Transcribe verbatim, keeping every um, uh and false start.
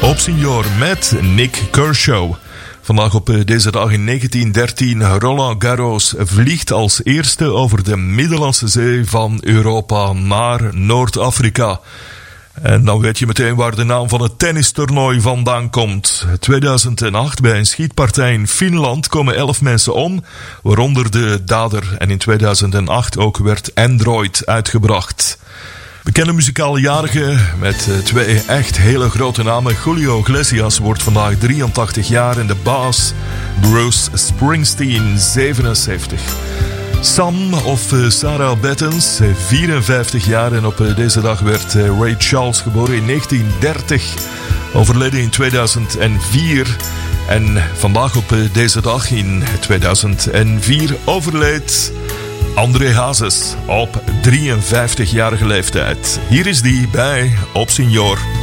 Op Senior met Nick Kershaw. Vandaag op deze dag in negentien dertien, Roland Garros vliegt als eerste over de Middellandse Zee van Europa naar Noord-Afrika. En dan weet je meteen waar de naam van het tennistoernooi vandaan komt. tweeduizend acht, bij een schietpartij in Finland komen elf mensen om, waaronder de dader. En in tweeduizend acht ook werd Android uitgebracht. Bekende muzikale jarigen met twee echt hele grote namen. Julio Iglesias wordt vandaag drieëntachtig jaar en de baas Bruce Springsteen zevenenzeventig. Sam of Sarah Bettens, vierenvijftig jaar en op deze dag werd Ray Charles geboren in negentien dertig, overleden in tweeduizend vier. En vandaag op deze dag in tweeduizend vier overleed André Hazes op drieënvijftigjarige leeftijd. Hier is die bij Op Senior.